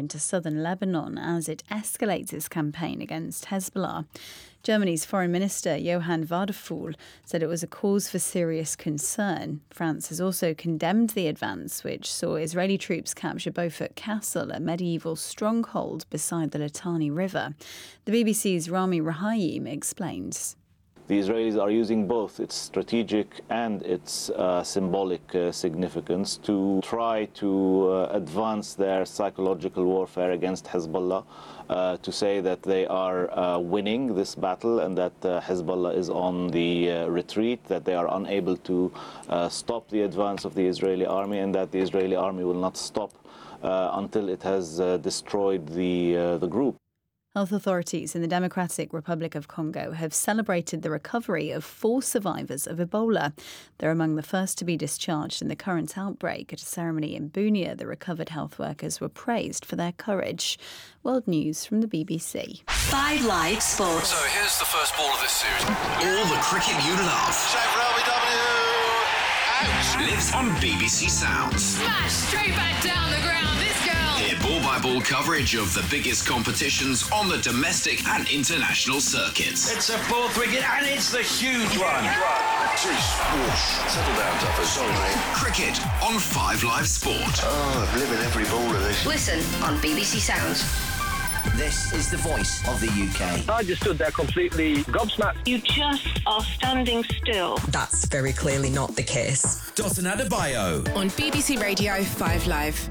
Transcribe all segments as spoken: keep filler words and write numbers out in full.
into southern Lebanon as it escalates its campaign against Hezbollah. Germany's Foreign Minister Johann Wadephul said it was a cause for serious concern. France has also condemned the advance, which saw Israeli troops capture Beaufort Castle, a medieval stronghold beside the Litani River. The B B C's Rami Rahayim explains. The Israelis are using both its strategic and its uh, symbolic uh, significance to try to uh, advance their psychological warfare against Hezbollah, uh, to say that they are uh, winning this battle and that uh, Hezbollah is on the uh, retreat, that they are unable to uh, stop the advance of the Israeli army, and that the Israeli army will not stop uh, until it has uh, destroyed the, uh, the group. Health authorities in the Democratic Republic of Congo have celebrated the recovery of four survivors of Ebola. They're among the first to be discharged in the current outbreak. At a ceremony in Bunia, the recovered health workers were praised for their courage. World News from the B B C. Five Live Sports. So here's the first ball of this series. All the cricket you love. Shave for L B W. Out. Lives on B B C Sounds. Smash straight back down the ground. This girl. Hear ball-by-ball coverage of the biggest competitions on the domestic and international circuits. It's a fourth wicket and it's the huge one. Jeez, whoosh. Settle down, Duffer. Sorry, mate. Cricket on Five Live Sport. Oh, I'm living every ball of this. Listen on B B C Sounds. This is the voice of the U K. I just stood there completely gobsmacked. You just are standing still. That's very clearly not the case. Dotun Adebayo. On B B C Radio Five Live.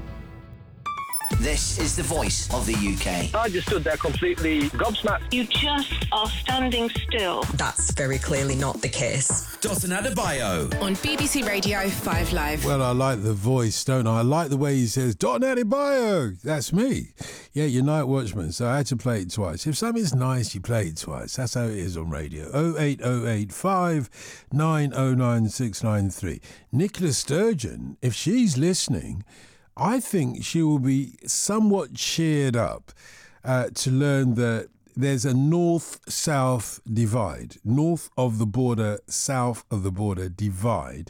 This is the voice of the U K. I just stood there completely gobsmacked. You just are standing still. That's very clearly not the case. Dotun Adebayo. On B B C Radio Five Live. Well, I like the voice, don't I? I like the way he says, Dotun Adebayo. That's me. Yeah, you're night watchman, so I had to play it twice. If something's nice, you play it twice. That's how it is on radio. oh eight oh eight, five nine oh nine, six nine three. Nicola Sturgeon, if she's listening, I think she will be somewhat cheered up uh, to learn that there's a north-south divide, north of the border, south of the border divide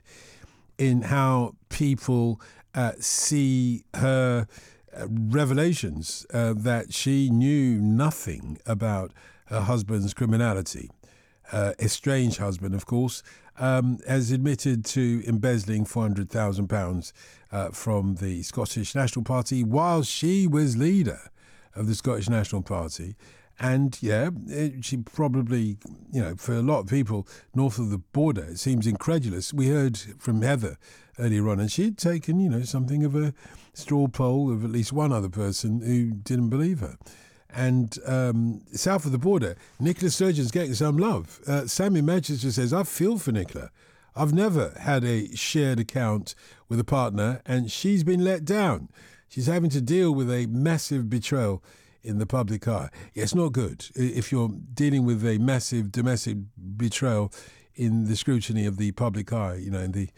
in how people uh, see her uh, revelations uh, that she knew nothing about her husband's criminality. Uh, estranged husband, of course, um, has admitted to embezzling four hundred thousand pounds uh, from the Scottish National Party while she was leader of the Scottish National Party. And, yeah, it, she probably, you know, for a lot of people north of the border, it seems incredulous. We heard from Heather earlier on, and she'd taken, you know, something of a straw poll of at least one other person who didn't believe her. And um, south of the border, Nicola Sturgeon's getting some love. Uh, Sammy Manchester says, I feel for Nicola. I've never had a shared account with a partner, and she's been let down. She's having to deal with a massive betrayal in the public eye. Yeah, it's not good if you're dealing with a massive domestic betrayal in the scrutiny of the public eye, you know, in the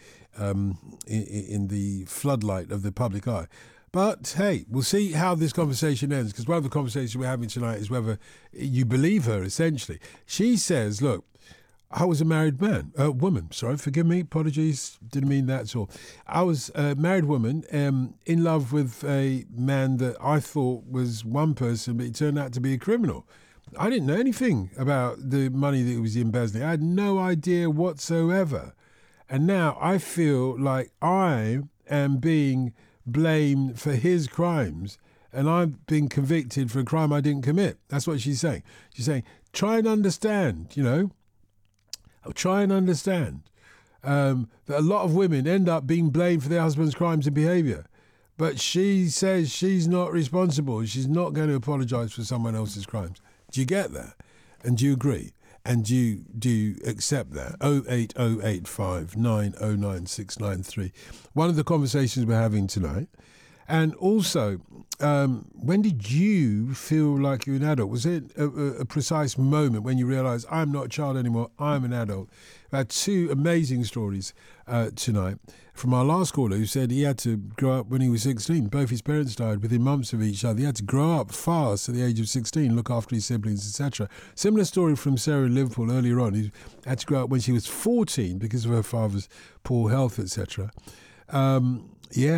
um, in, in the floodlight of the public eye. But, hey, we'll see how this conversation ends, because one of the conversations we're having tonight is whether you believe her, essentially. She says, look, I was a married man, a uh, woman, sorry, forgive me, apologies, didn't mean that at all. I was a married woman um, in love with a man that I thought was one person, but he turned out to be a criminal. I didn't know anything about the money that he was embezzling. I had no idea whatsoever. And now I feel like I am being blamed for his crimes, and I've been convicted for a crime I didn't commit. That's what she's saying. She's saying, try and understand, you know, I'll try and understand um, that a lot of women end up being blamed for their husband's crimes and behaviour. But she says she's not responsible. She's not going to apologise for someone else's crimes. Do you get that? And do you agree? And do you, do you accept that? oh eight oh eight, five nine oh nine, six nine three. One of the conversations we're having tonight. And also, um, when did you feel like you're an adult? Was it a, a precise moment when you realised, I'm not a child anymore, I'm an adult? I had two amazing stories uh, tonight from our last caller who said he had to grow up when he was sixteen. Both his parents died within months of each other. He had to grow up fast at the age of sixteen, look after his siblings, et cetera. Similar story from Sarah in Liverpool earlier on. He had to grow up when she was fourteen because of her father's poor health, et cetera. Um, yeah.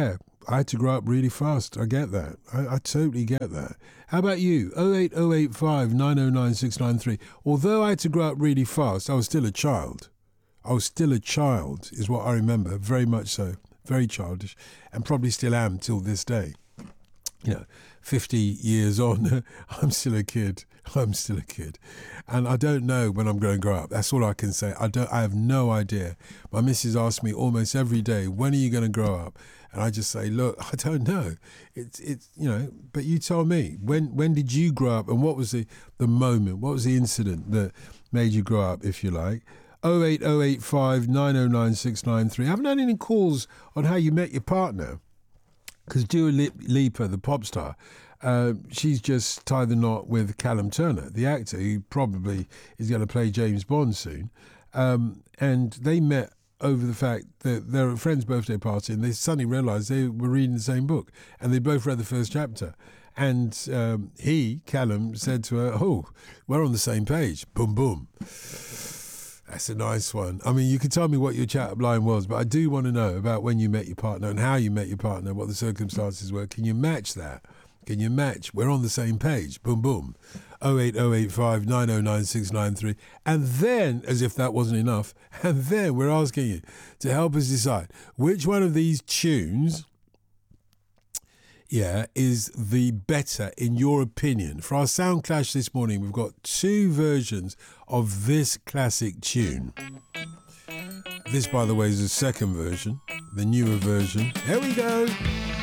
I had to grow up really fast. I get that. I, I totally get that. How about you? oh eight oh eight five nine oh nine six nine three. Although I had to grow up really fast, I was still a child. I was still a child, is what I remember. Very much so. Very childish. And probably still am till this day. You know, fifty years on, I'm still a kid. I'm still a kid. And I don't know when I'm going to grow up. That's all I can say. I don't. I have no idea. My missus asks me almost every day, when are you going to grow up? And I just say, look, I don't know. It's, it's you know, but you tell me, when when did you grow up and what was the, the moment, what was the incident that made you grow up, if you like? oh eight oh eight five nine oh nine six nine three. I haven't had any calls on how you met your partner, because Dua Lipa, the pop star, uh, she's just tied the knot with Callum Turner, the actor, who probably is going to play James Bond soon. Um, and they met over the fact that they're at a friend's birthday party, and they suddenly realised they were reading the same book, and they both read the first chapter. And um, he, Callum, said to her, oh, we're on the same page. Boom, boom. That's a nice one. I mean, you can tell me what your chat line was, but I do want to know about when you met your partner and how you met your partner, what the circumstances were. Can you match that? Can you match? We're on the same page. Boom, boom. oh eight oh eight five nine oh nine six nine three. And then, as if that wasn't enough, and then we're asking you to help us decide which one of these tunes, yeah, is the better in your opinion. For our Sound Clash this morning, we've got two versions of this classic tune. This, by the way, is the second version, the newer version. Here we go.